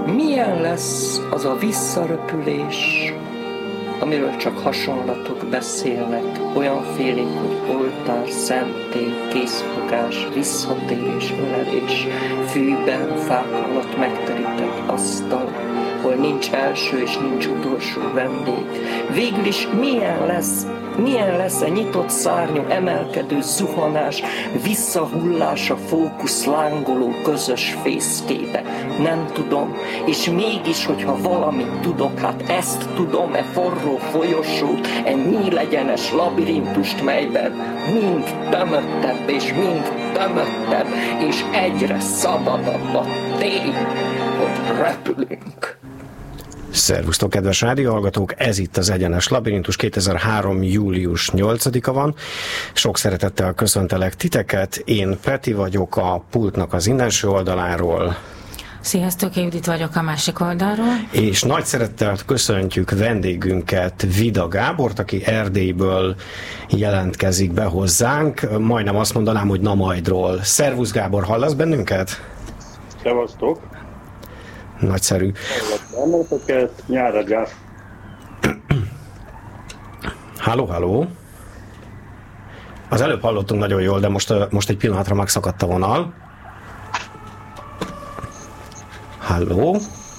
Milyen lesz az a visszaröpülés, amiről csak hasonlatok beszélnek, olyan félék, hogy oltár, szentély, készfogás, visszatérés, ölelés, fűben, fák alatt megterített asztal, hol nincs első és nincs utolsó vendég. Végül is milyen lesz egy nyitott szárnyú, emelkedő zuhanás, visszahullás a fókusz lángoló közös fészkébe? Nem tudom, és mégis, hogyha valamit tudok, hát ezt tudom, forró folyosót, nyílegyenes labirintust, melyben mind tömöttebb, és mind tömöttebb, és egyre szabadabb a tény, hogy repülünk. Szervusztok, kedves rádióhallgatók! Ez itt az Egyenes Labirintus, 2003. július 8-a van. Sok szeretettel köszöntelek titeket. Én Peti vagyok, a pultnak az innenső oldaláról. Sziasztok, Judit vagyok a másik oldalról. És nagy szeretettel köszöntjük vendégünket, Vida Gábort, aki Erdélyből jelentkezik be hozzánk. Majdnem azt mondanám, hogy Namajdról. Szervusz Gábor, hallasz bennünket? Szevasztok! Nagyszerű. Benneteket, nyáradjás. Halló. Az előbb hallottunk nagyon jól, de most egy pillanatra megszakadt a vonal. Halló.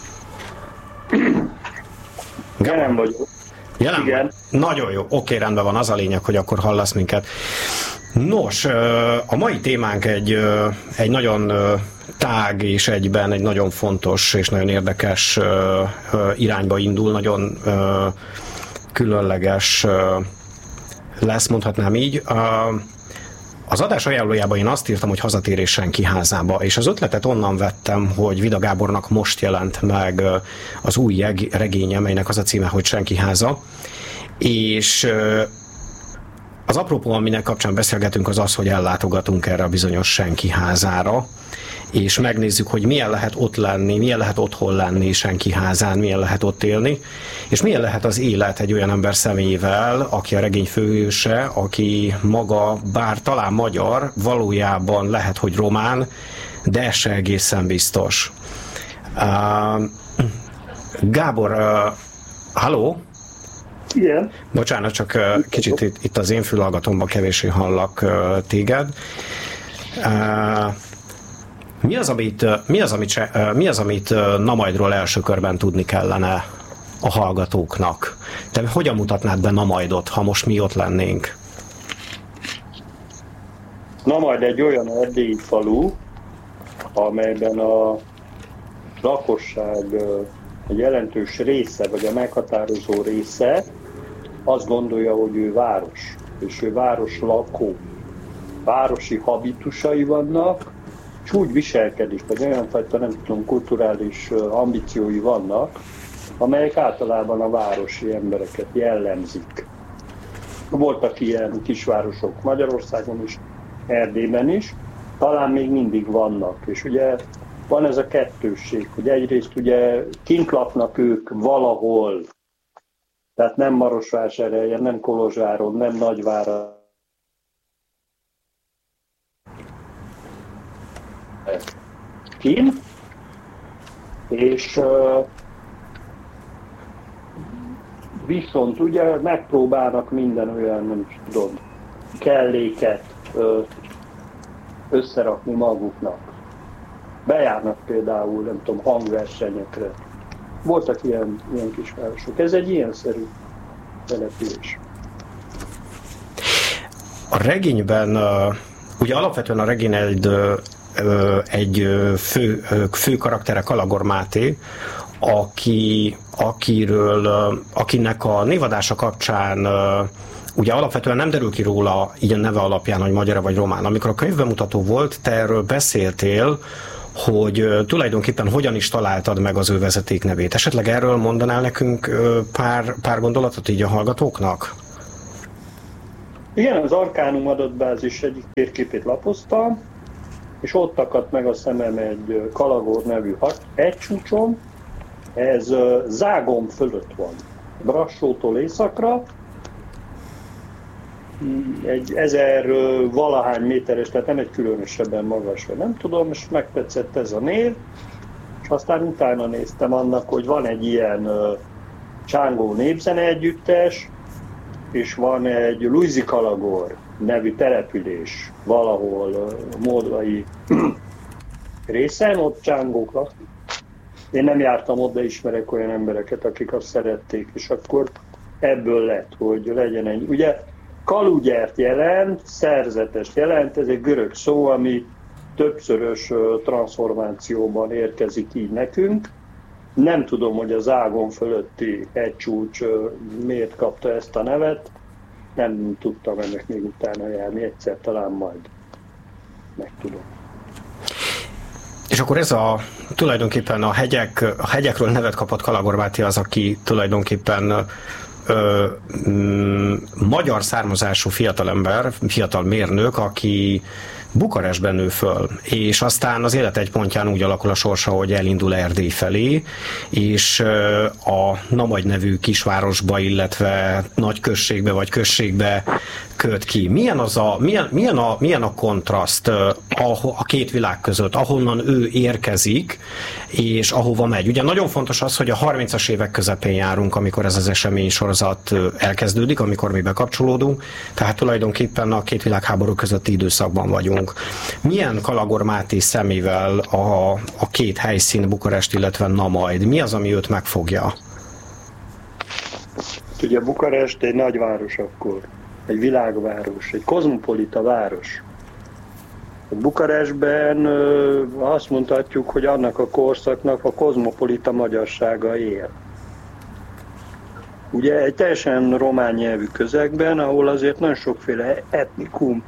Jelen vagyok. Jelen? Igen. Nagyon jó. Oké, rendben van. Az a lényeg, hogy akkor hallasz minket. Nos, a mai témánk egy nagyon tág és egyben egy nagyon fontos és nagyon érdekes irányba indul, nagyon különleges lesz, mondhatnám így. Az adás ajánlójában én azt írtam, hogy hazatérés senki házába, és az ötletet onnan vettem, hogy Vida Gábornak most jelent meg az új regénye, melynek az a címe, hogy Senki háza, és az apropó, aminek kapcsán beszélgetünk, az az, hogy ellátogatunk erre a bizonyos senki házára, és megnézzük, hogy milyen lehet ott lenni, milyen lehet otthon lenni senki házán, milyen lehet ott élni, és milyen lehet az élet egy olyan ember személyével, aki a regény főhőse, aki maga, bár talán magyar, valójában lehet, hogy román, de ez se egészen biztos. Gábor, halló? Igen. Bocsánat, csak kicsit itt az én fülhallgatomban kevéssé hallak téged. Mi az, amit Namajdról első körben tudni kellene a hallgatóknak? Te hogyan mutatnád be Namajdot, ha most mi ott lennénk? Namajd egy olyan erdélyi falu, amelyben a lakosság egy jelentős része, vagy a meghatározó része azt gondolja, hogy ő város, és ő város lakó. Városi habitusai vannak, és úgy viselkedik, hogy olyan fajta, nem tudom, kulturális ambíciói vannak, amelyek általában a városi embereket jellemzik. Voltak ilyen kisvárosok Magyarországon is, Erdélyben is, talán még mindig vannak, és ugye van ez a kettősség, hogy egyrészt ugye kint laknak ők valahol, tehát nem Marosvásárhelyen, nem Kolozsváron, nem Nagyváradon, kint, és viszont ugye megpróbálnak minden olyan, nem tudom, kelléket összerakni maguknak. Bejárnak például, nem tudom, hangversenyekre. Voltak ilyen kisvárosok. Ez egy ilyenszerű település. A regényben, ugye alapvetően a regény egy fő karaktere Kalagor Máté, akinek a névadása kapcsán ugye alapvetően nem derül ki róla így a neve alapján, hogy magyar vagy román. Amikor a könyvbemutató volt, te erről beszéltél, hogy tulajdonképpen hogyan is találtad meg az ő vezetéknevét. Esetleg erről mondanál nekünk pár gondolatot így a hallgatóknak? Igen, az Arcanum adatbázis egyik térképét lapoztam, és ott akadt meg a szemem egy Kalagor nevű hegycsúcson. Ez Zágom fölött van, Brassótól északra, egy 1000 valahány méteres, tehát nem egy különösebben magas, vagy nem tudom, és megtetszett ez a név, és Aztán utána néztem annak, hogy van egy ilyen csángó népzene együttes, és van egy Luizi Kalagor nevű település valahol moldvai részen, ott csángók laknak. Én nem jártam ott, de ismerek olyan embereket, akik azt szerették, és akkor ebből lett, hogy legyen egy... Ugye kalugyert jelent, szerzetest jelent, ez egy görög szó, ami többszörös transformációban érkezik így nekünk. Nem tudom, hogy az ágon fölötti hegycsúcs miért kapta ezt a nevet, nem tudtam ennek még utána járni, egyszer talán majd megtudom. És akkor ez tulajdonképpen a hegyekről nevet kapott Kalagor Máté az, aki tulajdonképpen magyar származású fiatalember, fiatal mérnök, aki Bukarestben nő föl, és aztán az élet egy pontján úgy alakul a sorsa, hogy elindul Erdély felé, és a Namogy nevű kisvárosba, illetve nagy községbe vagy községbe köt ki. Milyen a kontraszt a két világ között, ahonnan ő érkezik, és ahova megy? Ugye nagyon fontos az, hogy a 30-as évek közepén járunk, amikor ez az eseménysorozat elkezdődik, amikor mi bekapcsolódunk, tehát tulajdonképpen a két világháború közötti időszakban vagyunk. Milyen Kalagor Máté szemével a két helyszín, Bukarest, illetve Namojd? Mi az, ami őt megfogja? Ugye Bukarest egy nagyváros akkor, egy világváros, egy kozmopolita város. Bukarestben azt mondhatjuk, hogy annak a korszaknak a kozmopolita magyarsága él. Ugye egy teljesen román nyelvű közegben, ahol azért nagyon sokféle etnikum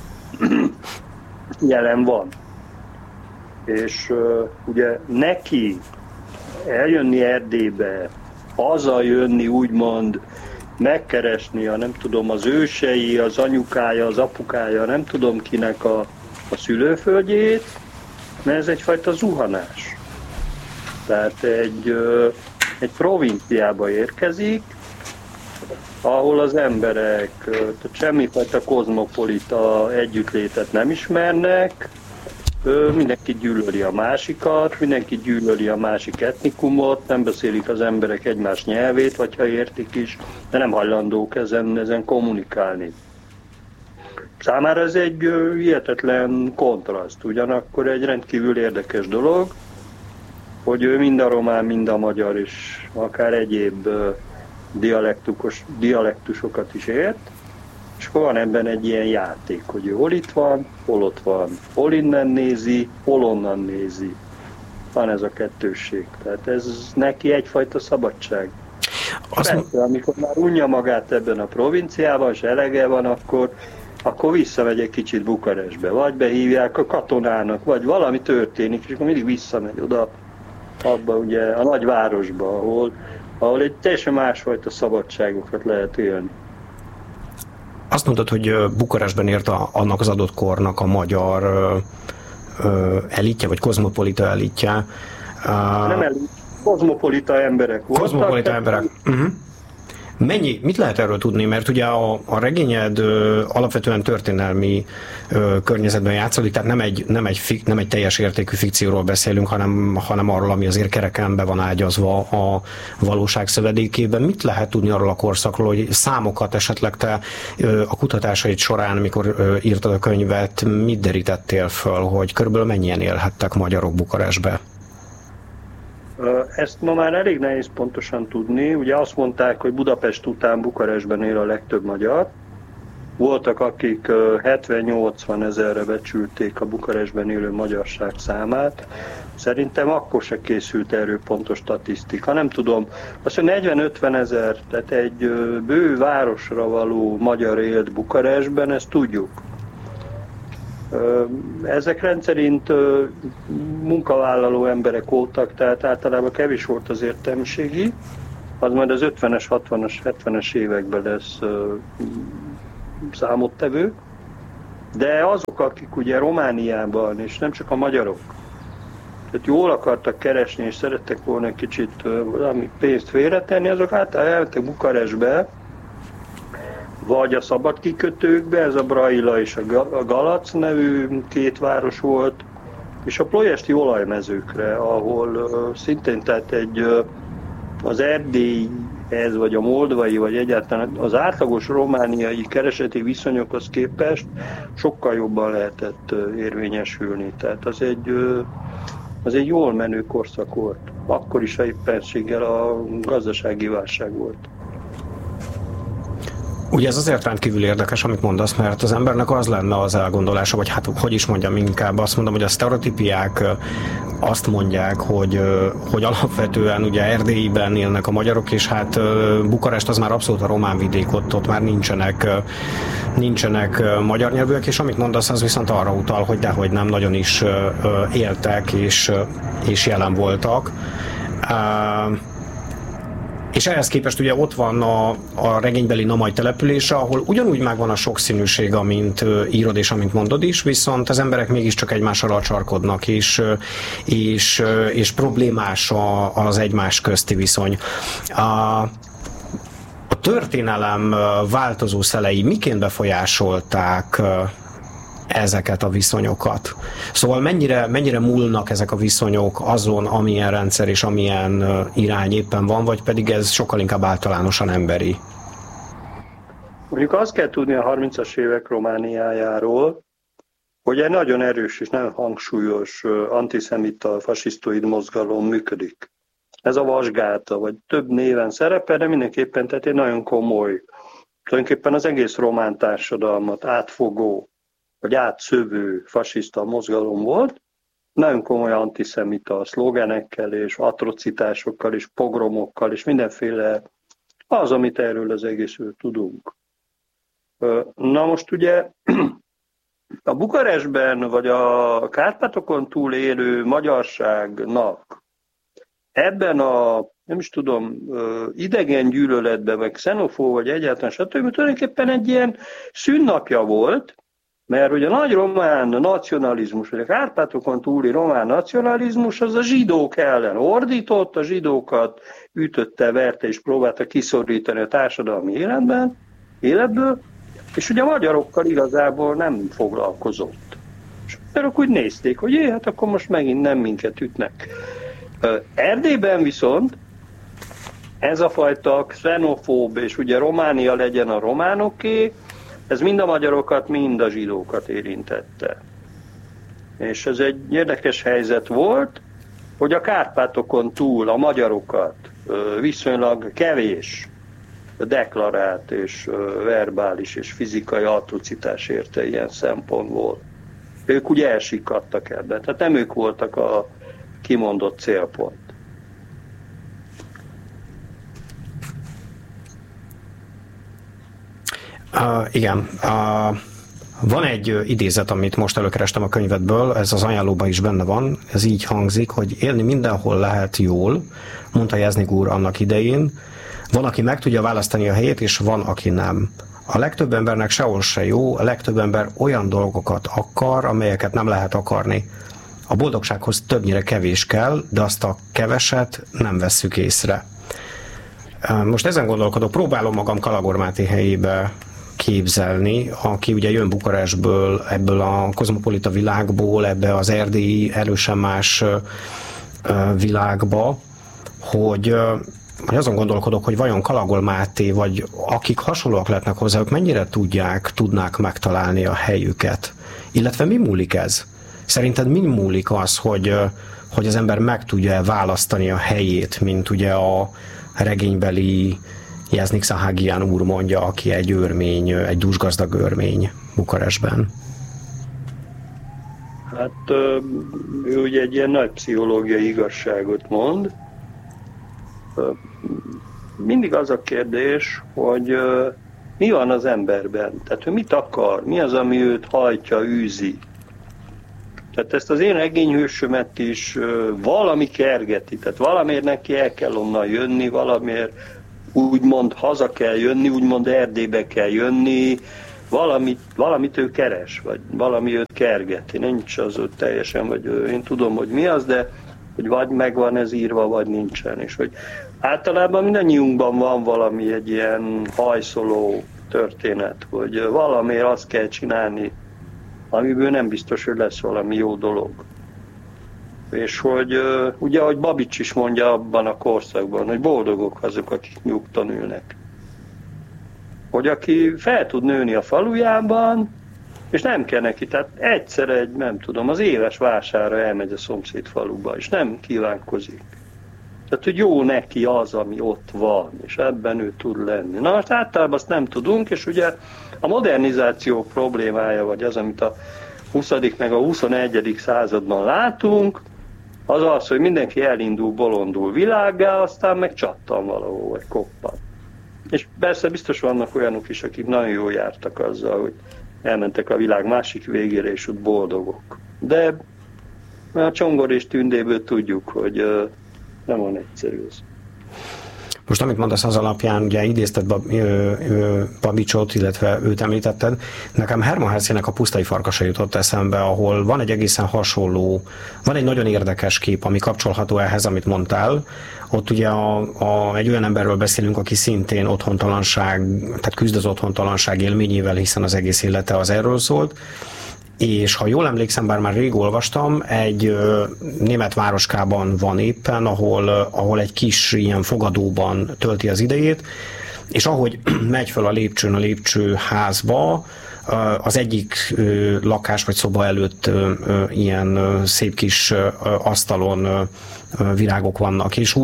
jelen van. És ugye neki eljönni Erdélybe, hazajönni úgymond, megkeresni nem tudom, az ősei, az anyukája, az apukája, nem tudom kinek a szülőföldjét, mert ez egyfajta zuhanás. Tehát egy provinciába érkezik, ahol az emberek semmifajta kozmopolita együttlétet nem ismernek, mindenki gyűlöli a másikat, mindenki gyűlöli a másik etnikumot, nem beszélik az emberek egymás nyelvét, vagy ha értik is, de nem hajlandók ezen kommunikálni. Számára ez egy hihetetlen kontraszt, ugyanakkor egy rendkívül érdekes dolog, hogy ő mind a román, mind a magyar és akár egyéb dialektusokat is ért, és akkor van ebben egy ilyen játék, hogy ő hol itt van, hol ott van, hol innen nézi, hol onnan nézi. Van ez a kettősség. Tehát ez neki egyfajta szabadság. Persze, amikor már unja magát ebben a provinciában, és elege van, akkor visszamegy egy kicsit Bukarestbe, vagy behívják a katonának, vagy valami történik, és akkor mindig visszamegy oda, abba ugye a nagyvárosba, ahol egy teljesen másfajta szabadságokat lehet élni. Azt mondtad, hogy Bukarestben ért annak az adott kornak a magyar elitje, vagy kozmopolita elitje. Nem elit, kozmopolita emberek voltak. Kozmopolita emberek. Mit lehet erről tudni? Mert ugye a regényed alapvetően történelmi környezetben játszódik, tehát nem egy teljes értékű fikcióról beszélünk, hanem arról, ami azért kereken be van ágyazva a valóság szövedékében. Mit lehet tudni arról a korszakról, hogy számokat esetleg te a kutatásaid során, mikor írtad a könyvet, mit derítettél föl, hogy körülbelül mennyien élhettek magyarok Bukarestbe? Ezt ma már elég nehéz pontosan tudni. Ugye azt mondták, hogy Budapest után Bukarestben él a legtöbb magyar. Voltak, akik 70-80 ezerre becsülték a Bukarestben élő magyarság számát. Szerintem akkor se készült erről pontos statisztika. Nem tudom, azt mondja 40-50 ezer, tehát egy bő városra való magyar élt Bukarestben, ezt tudjuk. Ezek rendszerint munkavállaló emberek voltak, tehát általában kevés volt az értelmiségi, az majd az 50-es, 60-as, 70-es években lesz számottevő, de azok, akik ugye Romániában, és nem csak a magyarok, tehát jól akartak keresni, és szerettek volna egy kicsit valami pénzt félretenni, azok általában elmentek Bukarestbe, vagy a szabad kikötőkbe, ez a Braila és a Galac nevű két város volt, és a ploiesti olajmezőkre, ahol szintén tehát az erdélyihez, vagy a moldvai, vagy egyáltalán az átlagos romániai kereseti viszonyokhoz képest sokkal jobban lehetett érvényesülni. Tehát az egy jól menő korszak volt. Akkor is, ha éppenséggel a gazdasági válság volt. Ugye ez azért rendkívül érdekes, amit mondasz, mert az embernek az lenne az elgondolása, vagy hát hogy is mondjam, inkább azt mondom, hogy a sztereotípiák azt mondják, hogy alapvetően ugye Erdélyben élnek a magyarok, és hát Bukarest az már abszolút a román vidék, ott már nincsenek magyar nyelvűek, és amit mondasz, az viszont arra utal, hogy dehogy nem, nagyon is éltek és jelen voltak. És ehhez képest ugye ott van a regénybeli Namaj települése, ahol ugyanúgy megvan a sokszínűség, amint írod és amint mondod is, viszont az emberek mégiscsak egymással acsarkodnak, és problémás az egymás közti viszony. A történelem változó szelei miként befolyásolták ezeket a viszonyokat? Szóval mennyire múlnak ezek a viszonyok azon, amilyen rendszer és amilyen irány éppen van, vagy pedig ez sokkal inkább általánosan emberi? Mondjuk azt kell tudni a 30-as évek Romániájáról, hogy egy nagyon erős és nagyon hangsúlyos antiszemita, fasisztoid mozgalom működik. Ez a Vasgáta, vagy több néven szerepel, de mindenképpen tehát egy nagyon komoly, tulajdonképpen az egész román társadalmat átfogó, vagy átszövő fasiszta mozgalom volt, nagyon komoly antiszemita szlogenekkel és atrocitásokkal és pogromokkal és mindenféle az, amit erről az egészről tudunk. Na most ugye a Bukarestben vagy a Kárpátokon túl élő magyarságnak ebben a, nem is tudom, idegen gyűlöletben, vagy xenofó, vagy egyáltalán stb. Tulajdonképpen egy ilyen szünnapja volt, mert ugye a nagy román nacionalizmus, vagy a Kárpátokon túli román nacionalizmus az a zsidók ellen ordított, a zsidókat ütötte, verte és próbálta kiszorítani a társadalmi életből, és ugye a magyarokkal igazából nem foglalkozott. És a magyarok úgy nézték, hogy hát akkor most megint nem minket ütnek. Erdélyben viszont ez a fajta xenofób, és ugye Románia legyen a románoké, ez mind a magyarokat, mind a zsidókat érintette. És ez egy érdekes helyzet volt, hogy a Kárpátokon túl a magyarokat viszonylag kevés deklarált és verbális és fizikai atrocitás érte ilyen szempontból. Ők ugye elsikadtak ebben, tehát nem ők voltak a kimondott célpont. Igen. Van egy idézet, amit most előkerestem a könyvedből, ez az ajánlóban is benne van, ez így hangzik, hogy élni mindenhol lehet jól, mondta Jeznig úr annak idején, van, aki meg tudja választani a helyét, és van, aki nem. A legtöbb embernek sehol se jó, a legtöbb ember olyan dolgokat akar, amelyeket nem lehet akarni. A boldogsághoz többnyire kevés kell, de azt a keveset nem vesszük észre. Most ezen gondolkodok, próbálom magam Kalagor Máté helyébe képzelni, aki ugye jön Bukarestből, ebből a kozmopolita világból, ebbe az erdélyi, erősen más világba, hogy azon gondolkodok, hogy vajon Kalagor Máté, vagy akik hasonlóak lehetnek hozzá, ők mennyire tudnák megtalálni a helyüket? Illetve mi múlik ez? Szerinted mi múlik az, hogy az ember meg tudja választani a helyét, mint ugye a regénybeli Jeznik Sahagian úr mondja, aki egy őrmény, egy dúsgazdag őrmény Bukarestben? Hát ő ugye egy ilyen nagy pszichológiai igazságot mond. Mindig az a kérdés, hogy mi van az emberben, tehát ő mit akar, mi az, ami őt hajtja, űzi. Tehát ezt az én regényhősömet is valami kergeti, tehát valamiért neki el kell onnan jönni, valamiért úgymond haza kell jönni, úgymond Erdélybe kell jönni, valamit ő keres, vagy valami őt kergeti. Nincs az ott teljesen, vagy én tudom, hogy mi az, de hogy vagy megvan ez írva, vagy nincsen. És hogy általában mindannyiunkban van valami egy ilyen hajszoló történet, hogy valamiért azt kell csinálni, amiből nem biztos, hogy lesz valami jó dolog. És hogy ugye, ahogy Babics is mondja abban a korszakban, hogy boldogok azok, akik nyugton ülnek. Hogy aki fel tud nőni a falujában, és nem kell neki, tehát egyszer nem tudom, az éves vására elmegy a szomszéd faluba, és nem kívánkozik. Tehát, hogy jó neki az, ami ott van, és ebben ő tud lenni. Na most általában azt nem tudunk, és ugye a modernizáció problémája, vagy az, amit a 20. meg a 21. században látunk, az az, hogy mindenki elindul, bolondul világgá, aztán meg csattan valahol, vagy koppan. És persze biztos vannak olyanok is, akik nagyon jól jártak azzal, hogy elmentek a világ másik végére, és ott boldogok. De a Csongor és Tündéből tudjuk, hogy nem olyan egyszerű ez. Most amit mondasz az alapján, ugye idézted Babicsot, illetve őt említetted, nekem Hermann Hessének a Pusztai farkasa jutott eszembe, ahol van egy egészen hasonló, van egy nagyon érdekes kép, ami kapcsolható ehhez, amit mondtál. Ott ugye egy olyan emberről beszélünk, aki szintén otthontalanság, tehát küzd az otthontalanság élményével, hiszen az egész élete az erről szólt. És ha jól emlékszem, bár már rég olvastam, egy német városkában van éppen, ahol egy kis ilyen fogadóban tölti az idejét, és ahogy megy fel a lépcsőn a lépcsőházba, az egyik lakás vagy szoba előtt ilyen szép kis asztalon virágok vannak, és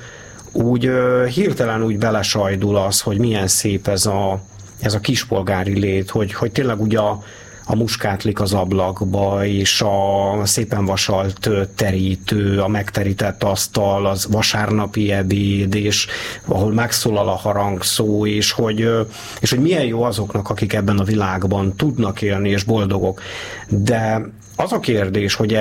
úgy hirtelen úgy belesajdul az, hogy milyen szép ez a kispolgári lét, hogy tényleg úgy a muskátlik az ablakba, és a szépen vasalt terítő, a megterített asztal, az vasárnapi ebéd, és ahol megszólal a harangszó, és hogy milyen jó azoknak, akik ebben a világban tudnak élni, és boldogok. De az a kérdés, hogy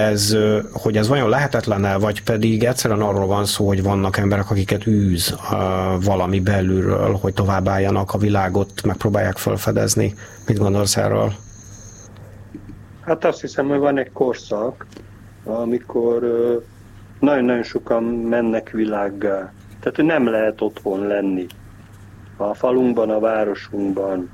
ez vajon lehetetlen-e, vagy pedig egyszerűen arról van szó, hogy vannak emberek, akiket űz valami belülről, hogy továbbálljanak a világot, megpróbálják felfedezni. Mit gondolsz erről? Hát azt hiszem, hogy van egy korszak, amikor nagyon-nagyon sokan mennek világgá. Tehát, hogy nem lehet otthon lenni. A falunkban, a városunkban.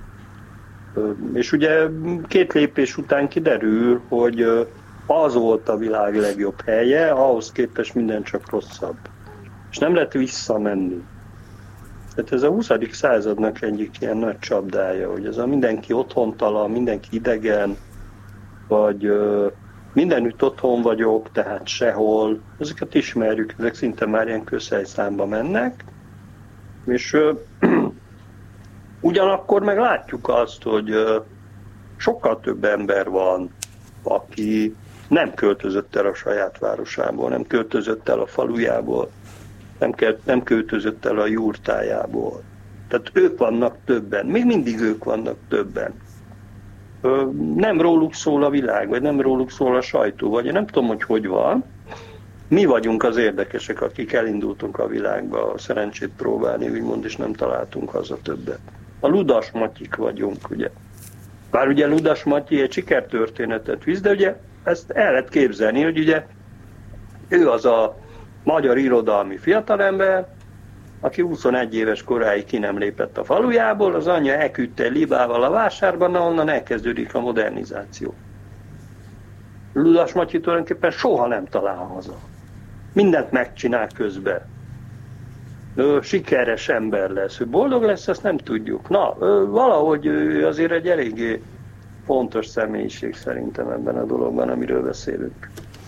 És ugye 2 lépés után kiderül, hogy az volt a világ legjobb helye, ahhoz képest minden csak rosszabb. És nem lehet visszamenni. Tehát ez a 20. századnak egyik ilyen nagy csapdája, hogy ez a mindenki otthontalan, mindenki idegen, vagy mindenütt otthon vagyok, tehát sehol. Ezeket ismerjük, ezek szinte már ilyen közhelyszámba mennek. És ugyanakkor meg látjuk azt, hogy sokkal több ember van, aki nem költözött el a saját városából, nem költözött el a falujából, nem költözött el a jurtájából. Tehát ők vannak többen, még mindig ők vannak többen. Nem róluk szól a világ, vagy nem róluk szól a sajtó, vagy én nem tudom, hogy van. Mi vagyunk az érdekesek, akik elindultunk a világba szerencsét próbálni, úgymond, és nem találtunk haza többet. A Ludas Matyik vagyunk, ugye. Bár ugye Ludas Matyi egy sikertörténetet visz, de ugye ezt el lehet képzelni, hogy ugye ő az a magyar irodalmi fiatalember, aki 21 éves koráig ki nem lépett a falujából, az anyja elküldte libával a vásárban, onnan elkezdődik a modernizáció. Ludas Matyi tulajdonképpen soha nem talál haza. Mindent megcsinál közben. Sikeres ember lesz. Ő boldog lesz, azt nem tudjuk. Na, valahogy ő azért egy eléggé fontos személyiség szerintem ebben a dologban, amiről beszélünk.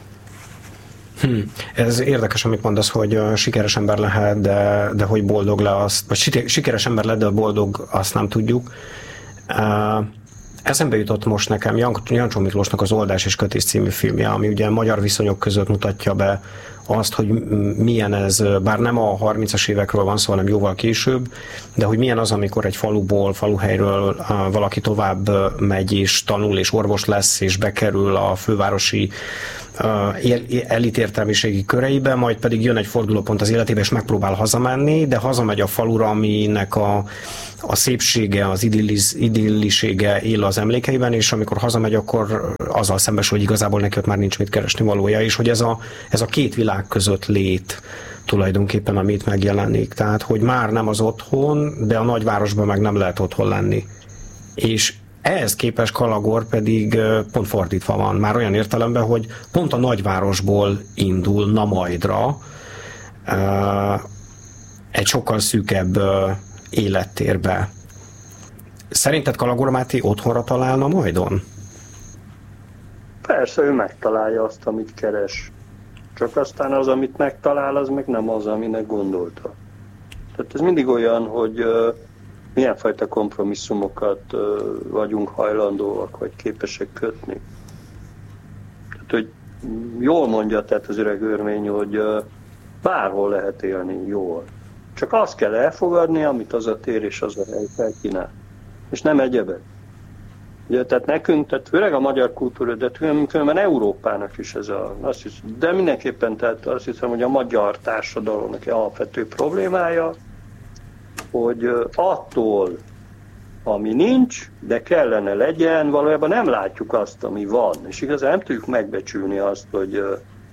Ez érdekes, amit mondasz, hogy sikeres ember lehet, de hogy boldog le azt, vagy sikeres ember lehet, de boldog, azt nem tudjuk. Eszembe jutott most nekem Jancsó Miklósnak az Oldás és Kötés című filmje, ami ugye magyar viszonyok között mutatja be azt, hogy milyen ez, bár nem a 30-as évekről van szó, hanem jóval később, de hogy milyen az, amikor egy faluhelyről valaki tovább megy és tanul, és orvos lesz, és bekerül a fővárosi elitértelmiségi köreibe, majd pedig jön egy fordulópont az életébe, és megpróbál hazamenni, de hazamegy a falura, aminek a szépsége, az idillisége él az emlékeiben, és amikor hazamegy, akkor azzal szembesül, hogy igazából neki ott már nincs mit keresni valója, és hogy ez a két világ között lét tulajdonképpen, amit megjelenik. Tehát, hogy már nem az otthon, de a nagyvárosban meg nem lehet otthon lenni. És Ehhez képest Kalagor pedig pont fordítva van, már olyan értelemben, hogy pont a nagyvárosból indul Namajdra egy sokkal szűkebb élettérbe. Szerinted Kalagor Máté otthonra találna Majdon? Persze, ő megtalálja azt, amit keres. Csak aztán az, amit megtalál, az meg nem az, aminek gondolta. Tehát ez mindig olyan, hogy milyen fajta kompromisszumokat vagyunk hajlandóak, vagy képesek kötni. Tehát, hogy jól mondja tehát az öreg örmény, hogy bárhol lehet élni jól. Csak azt kell elfogadni, amit az a tér és az a hely felkínál. És nem egyebek. Ugye, tehát nekünk, tehát főleg a magyar kultúra, de különben Európának is ez azt hiszem, de mindenképpen tehát azt hiszem, hogy a magyar társadalomnak alapvető problémája, hogy attól, ami nincs, de kellene legyen, valójában nem látjuk azt, ami van. És igazán nem tudjuk megbecsülni azt, hogy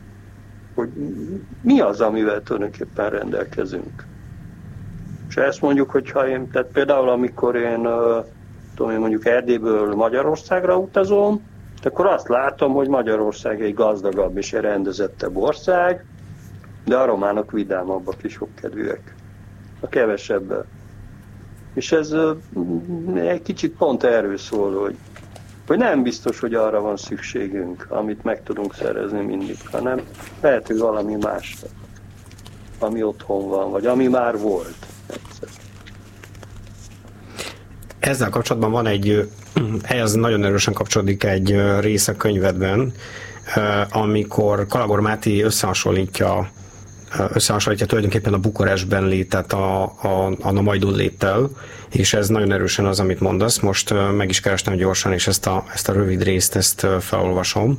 mi az, amivel tulajdonképpen rendelkezünk. És ezt mondjuk, hogyha tehát például amikor én mondjuk Erdélyből Magyarországra utazom, akkor azt látom, hogy Magyarország egy gazdagabb és egy rendezettebb ország, de a románok vidámabbak és jogkedvűek. A kevesebben. És ez egy kicsit pont erről szól, hogy nem biztos, hogy arra van szükségünk, amit meg tudunk szerezni mindig, hanem lehet, hogy valami más, ami otthon van, vagy ami már volt. Ezzel kapcsolatban van ehhez nagyon erősen kapcsolódik egy rész a könyvedben, amikor Kalagor Máté összehasonlítja tulajdonképpen a Bukarestben létet a Namajdon léttel, és ez nagyon erősen az, amit mondasz. Most meg is kerestem gyorsan, és ezt a rövid részt felolvasom.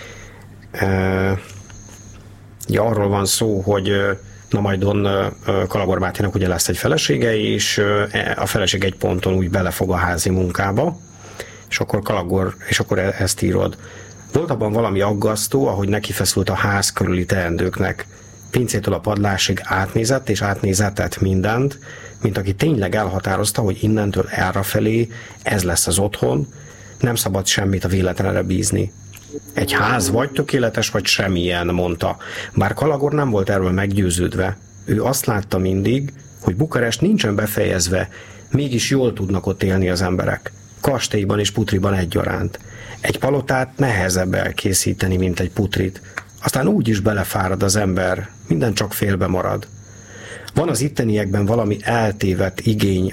Arról van szó, hogy Namajdon Kalagor Máténak ugye lesz egy felesége, és a feleség egy ponton úgy belefog a házi munkába, és akkor ezt írod. Volt abban valami aggasztó, ahogy nekifeszült a ház körüli teendőknek. Pincétől a padlásig átnézett és átnézetett mindent, mint aki tényleg elhatározta, hogy innentől errefelé ez lesz az otthon, nem szabad semmit a véletlenre bízni. Egy ház vagy tökéletes, vagy semmilyen, mondta. Bár Kalagor nem volt erről meggyőződve. Ő azt látta mindig, hogy Bukarest nincsen befejezve, mégis jól tudnak ott élni az emberek. Kastélyban és putriban egyaránt. Egy palotát nehezebb elkészíteni, mint egy putrit. Aztán úgy is belefárad az ember, minden csak félbe marad. Van az itteniekben valami elvetélt igény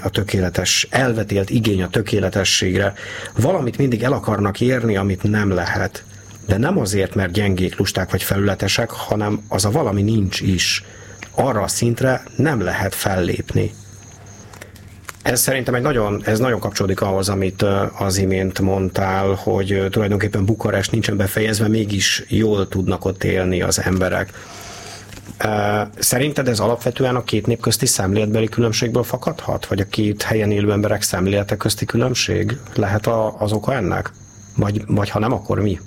a tökéletességre, valamit mindig el akarnak érni, amit nem lehet. De nem azért, mert gyengék, lusták vagy felületesek, hanem az a valami nincs is. Arra a szintre nem lehet fellépni. Ez szerintem nagyon kapcsolódik ahhoz, amit az imént mondtál, hogy tulajdonképpen Bukarest nincsen befejezve, mégis jól tudnak ott élni az emberek. Szerinted ez alapvetően a két nép közti szemléletbeli különbségből fakadhat? Vagy a két helyen élő emberek szemlélete közti különbség? Lehet az oka ennek? Vagy ha nem, akkor mi?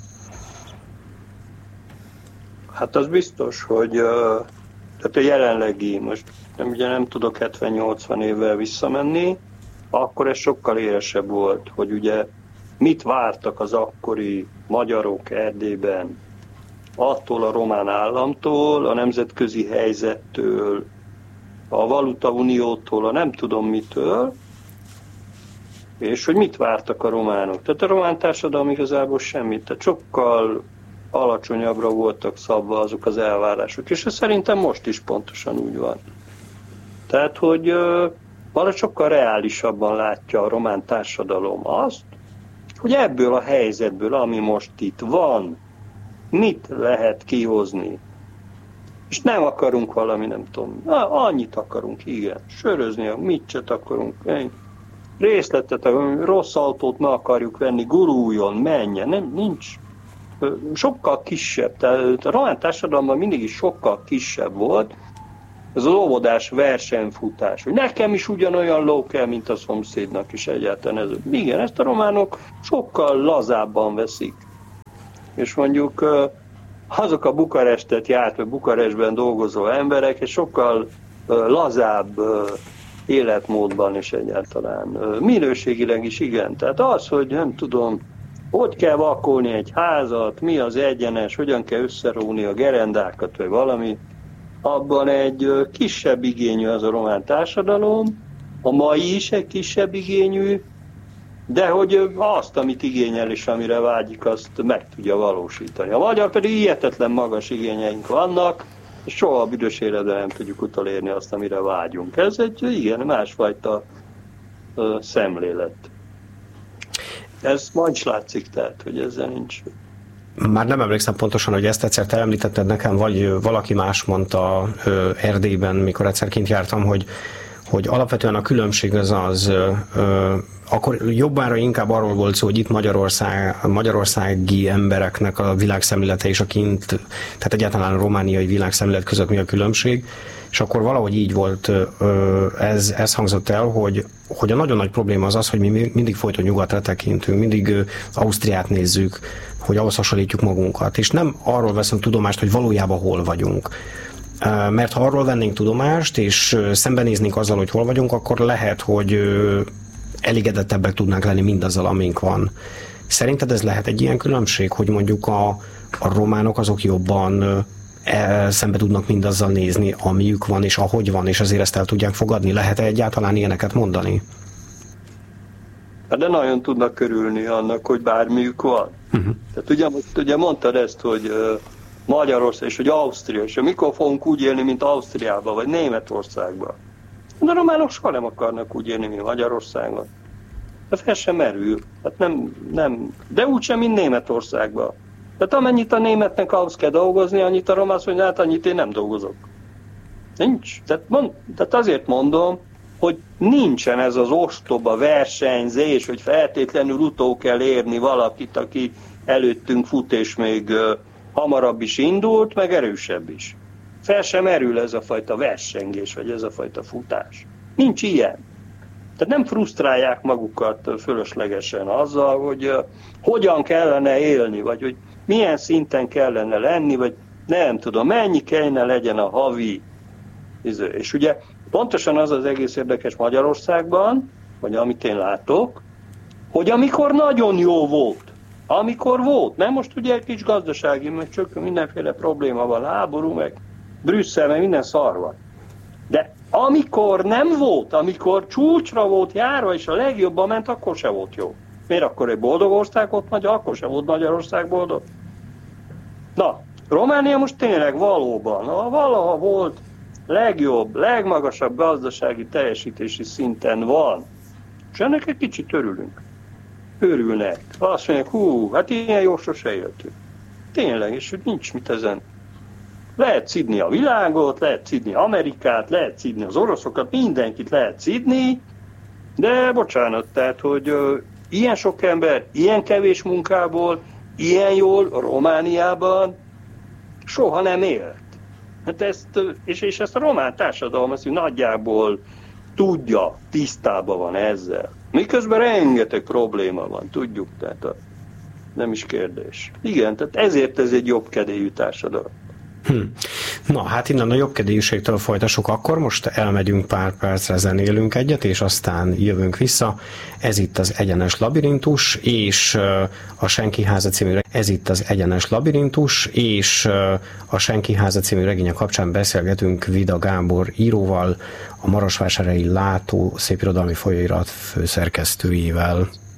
Hát az biztos, hogy tehát a jelenlegi, most ugye nem tudok 70-80 évvel visszamenni, akkor ez sokkal élesebb volt, hogy ugye mit vártak az akkori magyarok Erdélyben attól a román államtól, a nemzetközi helyzettől, a valutauniótól, a nem tudom mitől, és hogy mit vártak a románok. Tehát a román társadalom igazából semmit, tehát sokkal alacsonyabbra voltak szabva azok az elvárások, és ez szerintem most is pontosan úgy van. Tehát, hogy valahogy sokkal reálisabban látja a román társadalom azt, hogy ebből a helyzetből, ami most itt van, mit lehet kihozni. És nem akarunk valami, nem tudom, annyit akarunk, igen, sörözni, mit akarunk, részletet, rossz autót meg akarjuk venni, guruljon, menjen, nincs. Sokkal kisebb, tehát a román társadalomban mindig is sokkal kisebb volt ez az óvodás versenyfutás, hogy nekem is ugyanolyan ló kell, mint a szomszédnak is egyáltalán. Igen, ezt a románok sokkal lazábban veszik. És mondjuk azok a Bukarestet járt, vagy Bukarestben dolgozó emberek egy sokkal lazább életmódban és egyáltalán minőségileg is igen. Tehát az, hogy nem tudom, hogy kell vakolni egy házat, mi az egyenes, hogyan kell összeróni a gerendákat, vagy valami, abban egy kisebb igényű az a román társadalom, a mai is egy kisebb igényű, de hogy azt, amit igényel és amire vágyik, azt meg tudja valósítani. A magyar pedig hihetetlen magas igényeink vannak, és soha a büdös életben nem tudjuk utolérni azt, amire vágyunk. Ez egy igen, másfajta szemlélet. Ez ma is látszik, tehát, hogy ezzel nincs. Már nem emlékszem pontosan, hogy ezt egyszer te említetted nekem, vagy valaki más mondta Erdélyben, mikor egyszer kint jártam, hogy alapvetően a különbség az, akkor jobbára inkább arról volt szó, hogy itt magyarországi embereknek a világszemlélete és a kint, tehát egyáltalán a romániai világszemlélet között mi a különbség, és akkor valahogy így volt, ez hangzott el, hogy a nagyon nagy probléma az, hogy mi mindig folyton nyugatra tekintünk, mindig Ausztriát nézzük, hogy ahhoz hasonlítjuk magunkat, és nem arról veszünk tudomást, hogy valójában hol vagyunk. Mert ha arról vennénk tudomást, és szembenéznénk azzal, hogy hol vagyunk, akkor lehet, hogy elégedettebbek tudnánk lenni mindazzal, amink van. Szerinted ez lehet egy ilyen különbség, hogy mondjuk a románok azok jobban szembe tudnak mindazzal nézni, amiük van, és ahogy van, és azért ezt el tudják fogadni? Lehet-e egyáltalán ilyeneket mondani? De nagyon tudnak körülni annak, hogy bármiük van. Tehát ugye mondtad ezt, hogy Magyarország, és hogy Ausztria, és mikor fogunk úgy élni, mint Ausztriában, vagy Németországban. De a románok soha nem akarnak úgy élni, mint Magyarországon. Hát ez sem merül. Hát nem, de úgysem, mint Németországban. Tehát amennyit a németnek ahhoz kell dolgozni, annyit a román, hogy hát annyit én nem dolgozok. Nincs. Tehát azért mondom, hogy nincsen ez az ostoba versenyzés, hogy feltétlenül utol kell érni valakit, aki előttünk fut, és még hamarabb is indult, meg erősebb is. Fel sem merül ez a fajta versengés, vagy ez a fajta futás. Nincs ilyen. Tehát nem frusztrálják magukat fölöslegesen azzal, hogy hogyan kellene élni, vagy hogy milyen szinten kellene lenni, vagy nem tudom, mennyi kellene legyen a havi. És ugye pontosan az az egész érdekes Magyarországban, vagy amit én látok, hogy amikor nagyon jó volt, amikor volt, nem most ugye egy kis gazdasági, meg csak mindenféle probléma van, háború, meg Brüsszel, meg minden szar van. De amikor nem volt, amikor csúcsra volt járva, és a legjobban ment, akkor se volt jó. Miért akkor egy boldog ország volt magyar, akkor se volt Magyarország boldog? Na, Románia most tényleg valóban, valaha volt legjobb, legmagasabb gazdasági teljesítési szinten van. És ennek egy kicsit örülünk. Örülnek. Azt mondják, hát ilyen jó sose éltünk. Tényleg, és hogy nincs mit ezen. Lehet szidni a világot, lehet szidni Amerikát, lehet szidni az oroszokat, mindenkit lehet szidni, de bocsánat, tehát, hogy ilyen sok ember, ilyen kevés munkából, ilyen jól Romániában soha nem élt. Hát és ezt a román társadalom ezt nagyjából tudja, tisztában van ezzel. Miközben rengeteg probléma van, tudjuk, tehát nem is kérdés. Igen, tehát ezért ez egy jobbkedélyű társadalom. Na, hát innen a jobbkedélyűségtől folytassuk, akkor most elmegyünk pár percre, zenélünk egyet, és aztán jövünk vissza. Ez itt az Egyenes Labirintus, és a Senki háza című regénye kapcsán beszélgetünk Vida Gábor íróval, a Marosvásárhelyi Látó szépirodalmi folyóirat főszerkesztőjével.